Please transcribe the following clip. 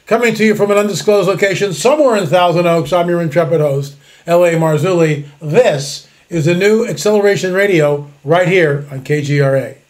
Coming to you from an undisclosed location somewhere in Thousand Oaks, I'm your intrepid host, L.A. Marzulli. This is the new Acceleration Radio right here on KGRA.